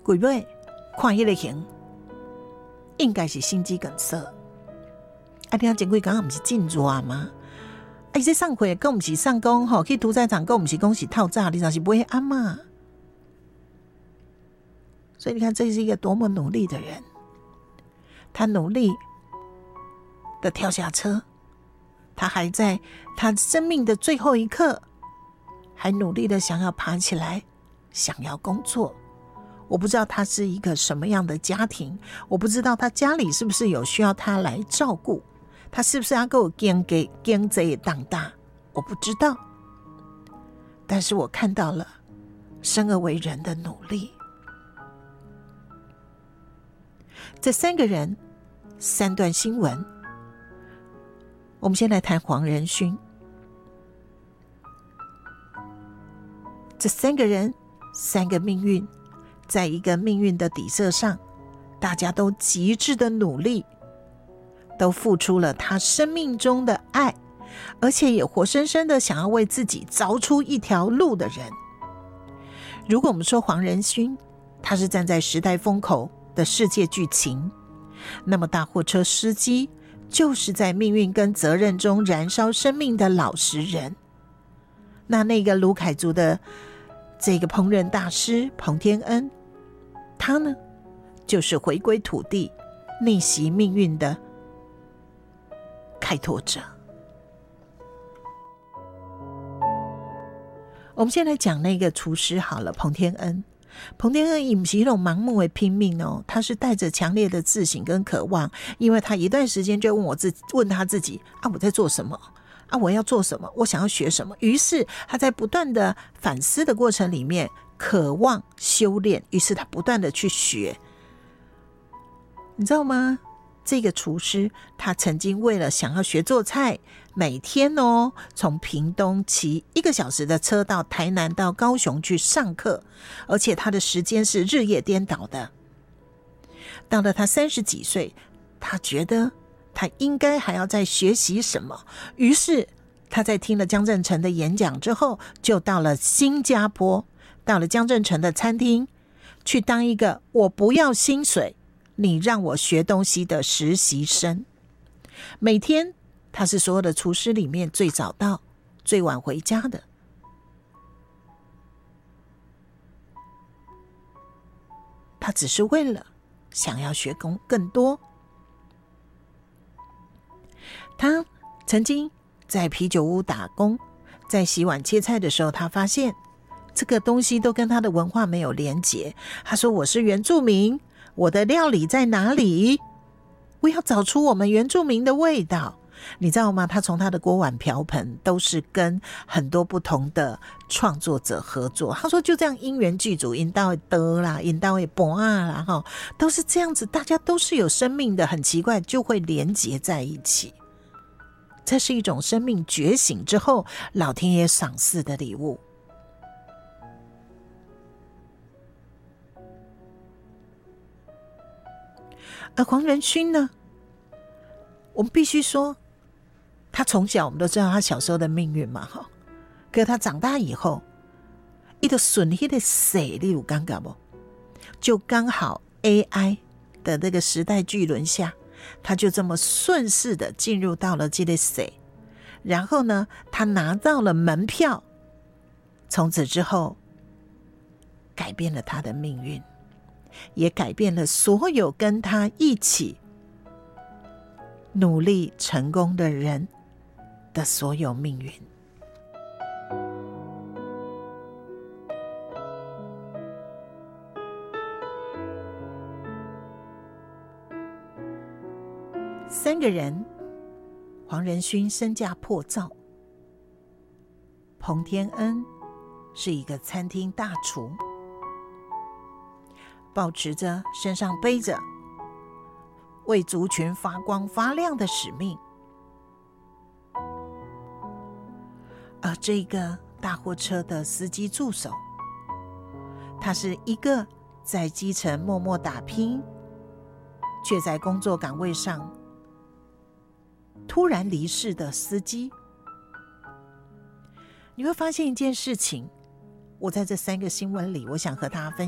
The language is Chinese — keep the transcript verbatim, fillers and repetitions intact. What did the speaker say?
鬼尾看迄个型，应该是心肌梗塞。啊，你前几天不是真热吗？啊，伊这上回更不是上工吼，去屠宰场更不是讲是透早，你若是买安嘛。所以你看，这是一个多么努力的人，他努力的跳下车，他还在他生命的最后一刻，还努力的想要爬起来，想要工作。我不知道他是一个什么样的家庭，我不知道他家里是不是有需要他来照顾，他是不是要给我经济经济当大，我不知道。但是我看到了生而为人的努力。这三个人，三段新闻。我们先来谈黄仁勋。这三个人，三个命运，在一个命运的底色上，大家都极致的努力，都付出了他生命中的爱，而且也活生生的想要为自己凿出一条路的人。如果我们说黄仁勋，他是站在时代风口的世界巨情，那么大货车司机就是在命运跟责任中燃烧生命的老实人。那那个卢凯族的这个烹饪大师彭天恩，他呢就是回归土地逆袭命运的开拓者。我们先来讲那个厨师好了，彭天恩。彭天恩也不是一种盲目的拼命哦，他是带着强烈的自省跟渴望，因为他一段时间就问我自己，问他自己啊，我在做什么啊？我要做什么？我想要学什么？于是他在不断的反思的过程里面，渴望修炼，于是他不断的去学。你知道吗？这个厨师他曾经为了想要学做菜，每天哦从屏东骑一个小时的车到台南到高雄去上课，而且他的时间是日夜颠倒的。到了他三十几岁，他觉得他应该还要再学习什么，于是他在听了江振诚的演讲之后，就到了新加坡，到了江振诚的餐厅去当一个我不要薪水，你让我学东西的实习生。每天他是所有的厨师里面最早到最晚回家的。他只是为了想要学工更多。他曾经在啤酒屋打工，在洗碗切菜的时候，他发现这个东西都跟他的文化没有连结。他说，我是原住民，我的料理在哪里？我要找出我们原住民的味道。你知道吗？他从他的锅碗瓢盆都是跟很多不同的创作者合作。他说就这样因缘具足，引导会得啦，引导会博啊啦，哈，都是这样子，大家都是有生命的，很奇怪就会连结在一起。这是一种生命觉醒之后老天爷赏赐的礼物。而黄仁勋呢，我们必须说他从小我们都知道他小时候的命运嘛，可是他长大以后他就顺那个势，你有感觉吗？就刚好 A I 的那个时代巨轮下，他就这么顺势的进入到了这个势，然后呢他拿到了门票，从此之后改变了他的命运，也改变了所有跟他一起努力成功的人的所有命运。三个人，黄仁勋身价破兆，彭天恩是一个餐厅大厨，抱持着身上背着为族群发光发亮的使命。而这个大货车的司机助手，他是一个在基层默默打拼，却在工作岗位上突然离世的司机。你会发现一件事情，我在这三个新闻里，我想和大家分